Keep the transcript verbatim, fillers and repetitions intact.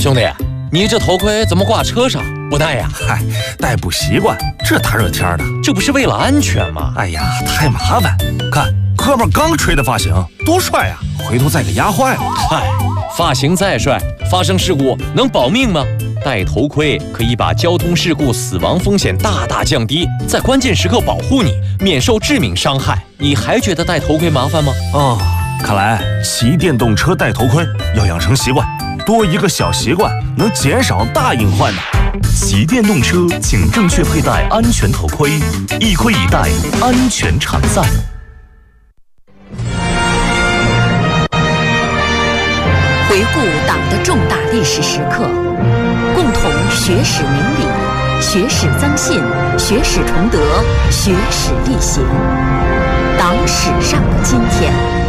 兄弟，你这头盔怎么挂车上不戴呀？ 嗨，戴不习惯，这大热天的， 这不是为了安全吗？ 哎呀，太麻烦！看哥们刚吹的发型，多帅呀！回头再给压坏了。 嗨，发型再帅，发生事故能保命吗？戴头盔可以把交通事故死亡风险大大降低，在关键时刻保护你，免受致命伤害。你还觉得戴头盔麻烦吗？ 哦，看来骑电动车戴头盔要养成习惯，多一个小习惯能减少大隐患的。 骑电动车请正确佩戴安全头盔，一盔一戴，安全常在。 回顾党的重大历史时刻，共同学史明理，学史增信，学史崇德，学史力行。党史上的今天。